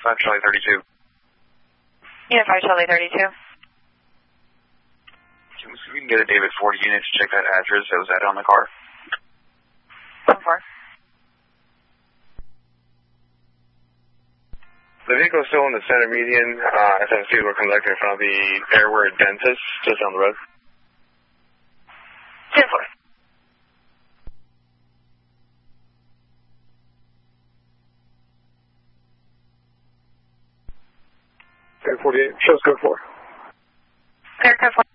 5 Charlie 32. Yeah, 5 Charlie 32. We can get a David 40 unit to check that address that was added on the car. 1-4. The vehicle is still in the center median. SMCs were conducted in front of the Airware Dentist, just down the road. 10-4. Code 48, shows code 4. Clear code 4.